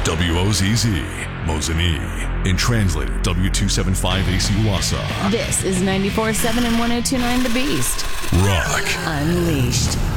WOZZ, Mosinee, and translator W275AC Wausau. This is 94.7 and 102.9 The Beast. Rock Unleashed.